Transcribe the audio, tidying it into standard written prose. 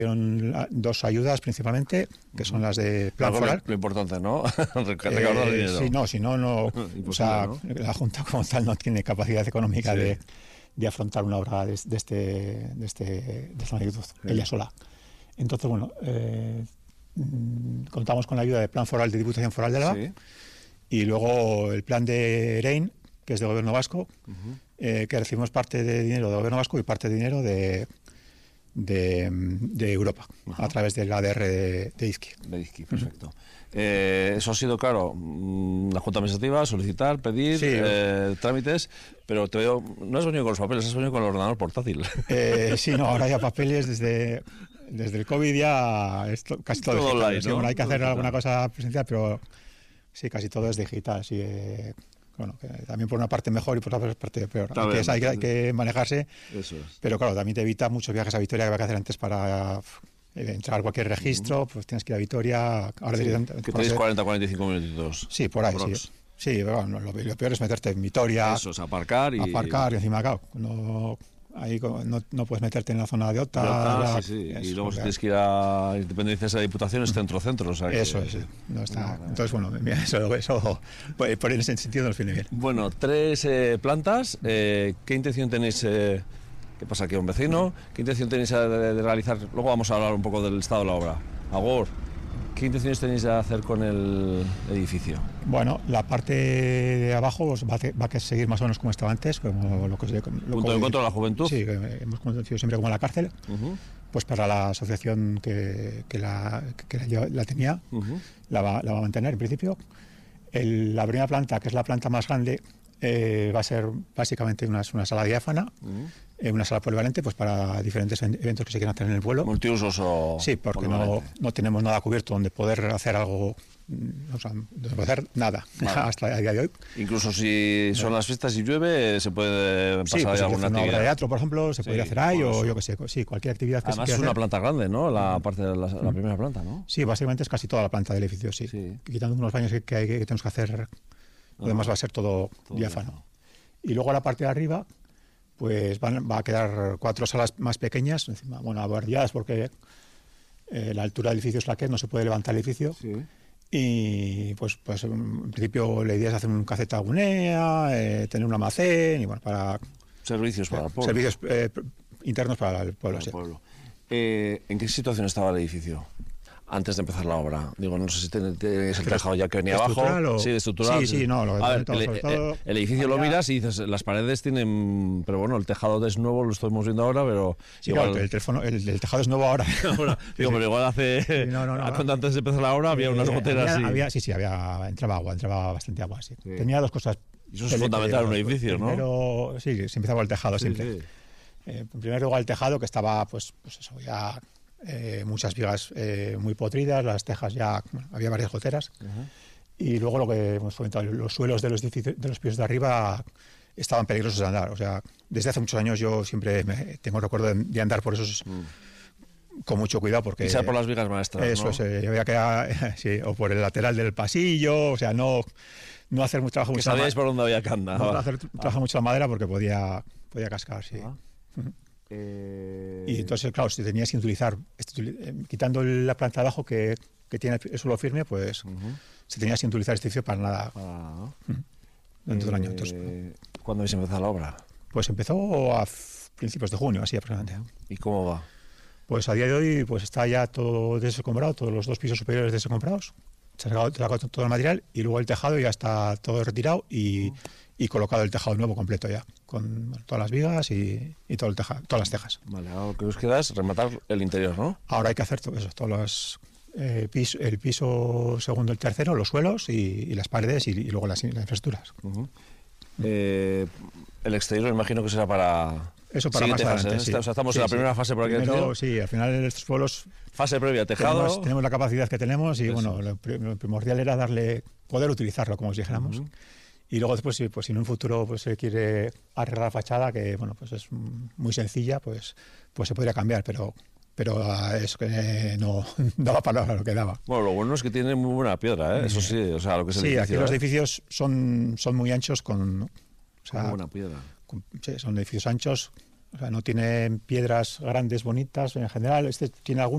dos ayudas principalmente, que son las de Plan Foral. Lo importante, ¿no? Recaudar dinero. Sí, no, si no, o sea, ¿no? La Junta como tal no tiene capacidad económica de afrontar una obra de esta magnitud, ella sola. Entonces, bueno, contamos con la ayuda del Plan Foral de Diputación Foral de Álava y luego el plan de EREIN, que es del Gobierno Vasco, que recibimos parte de dinero del Gobierno Vasco y parte de dinero de Europa, a través del ADR de IZQI. De IZQI, perfecto. Eso ha sido, claro, la Junta Administrativa, solicitar, pedir, trámites, pero te veo, no has venido con los papeles, has venido con el ordenador portátil. Sí, no, ahora ya papeles desde el COVID ya casi todo es digital. Online, ¿no? Sí, bueno, hay que hacer alguna cosa presencial, pero sí, casi todo es digital. Sí, bueno, también por una parte mejor y por otra parte peor. Hay que manejarse, eso es. Pero claro, también te evita muchos viajes a Vitoria que había que hacer antes para entrar a cualquier registro, pues tienes que ir a Vitoria. Ahora que tenéis 40-45 minutitos. Sí, por ahí, sí. Sí, pero bueno, lo peor es meterte en Vitoria. Eso es, aparcar y encima, claro, ahí no puedes meterte en la zona de OTA. Y luego si tienes que ir a Independencias de la Diputación es centro. O sea eso es, no está. Entonces, bueno, eso por ese sentido nos viene bien. Bueno, 3 plantas. ¿Qué intención tenéis? ¿Qué pasa aquí, un vecino? ¿Qué intención tenéis de realizar? Luego vamos a hablar un poco del estado de la obra. Agor, ¿qué intenciones tenéis de hacer con el edificio? Bueno, la parte de abajo pues, va a seguir más o menos como estaba antes, como punto de encuentro de la juventud. Sí, que hemos conocido siempre como la cárcel, pues para la asociación que la tenía, la va a mantener en principio. La primera planta, que es la planta más grande, va a ser básicamente una sala diáfana, una sala polivalente, pues para diferentes eventos que se quieran hacer en el pueblo. ¿Multiusos o...? Sí, porque no tenemos nada cubierto donde poder hacer algo, o sea, donde poder hacer nada hasta el día de hoy. Incluso si son las fiestas y llueve, se puede pasar pues alguna actividad. Una obra de teatro, por ejemplo, se podría hacer ahí, o yo qué sé, sí, cualquier actividad que además se quiera hacer. Es una planta grande, ¿no? La parte de la primera planta, ¿no? Sí, básicamente es casi toda la planta del edificio, sí. Quitando unos baños que tenemos que hacer, además va a ser todo diáfano. Y luego la parte de arriba, pues va a quedar 4 salas más pequeñas, encima, bueno, abordadas porque la altura del edificio es la que es, no se puede levantar el edificio. Y pues en principio la idea es hacer un caceta agunea, tener un almacén y bueno, para... Servicios para el pueblo. Servicios internos para el pueblo, ¿En qué situación estaba el edificio antes de empezar la obra? Digo, no sé si tenéis el tejado ya que venía abajo. Sí, de estructural. Sí, no. El edificio lo miras y dices, las paredes tienen... Pero bueno, el tejado es nuevo, lo estamos viendo ahora, pero... Sí, igual, el tejado es nuevo ahora. Digo, pero igual hace... Cuando antes de empezar la obra había unas goteras entraba bastante agua, sí. Tenía 2 cosas. Y eso es fundamental en un edificio, ¿no? Pero sí, se empezaba por el tejado siempre. En primer lugar el tejado, que estaba, pues eso, ya... muchas vigas muy podridas, las tejas ya, había varias goteras. Y luego lo que hemos comentado, los suelos de los pisos de arriba estaban peligrosos de andar. O sea, desde hace muchos años yo siempre tengo recuerdo de andar por esos con mucho cuidado, porque pisar por las vigas maestras, eso, ¿no? Había que o por el lateral del pasillo, o sea, no hacer mucho trabajo. Que sabíais por dónde había que andar. No hacer trabajo mucho la madera porque podía cascar, sí. Y entonces, claro, si tenías que utilizar, quitando la planta de abajo que tiene el suelo firme, pues se tenía que utilizar este edificio para nada dentro del año. Entonces, ¿cuándo habéis empezado la obra? Pues empezó a principios de junio, así aproximadamente. ¿Y cómo va? Pues a día de hoy pues está ya todo descomprado, todos los 2 pisos superiores descomprados, se ha sacado todo el material y luego el tejado ya está todo retirado y colocado el tejado nuevo completo ya, con todas las vigas y todo el tejado, todas las tejas. Vale, ahora lo que os queda es rematar el interior, ¿no? Ahora hay que hacer todo eso, todos los el piso segundo, el tercero, los suelos y las paredes y luego las infraestructuras. El exterior me imagino que será para... Eso para más adelante, sí. O sea, estamos en la primera fase por aquí. Primero, sí, al final de estos pueblos... Fase previa, tejado... Tenemos la capacidad que tenemos y bueno, lo primordial era poder utilizarlo, como os dijéramos. Y luego después, pues, si en un futuro pues, se quiere arreglar la fachada, que bueno, pues es muy sencilla, pues se podría cambiar, pero es que no daba para lo que daba. Bueno, lo bueno es que tiene muy buena piedra, ¿eh? Eso sí, o sea, lo que es el edificio. Sí, aquí los edificios son muy anchos con buena piedra. Sí, son edificios anchos, o sea, no tienen piedras grandes, bonitas en general. Este tiene algún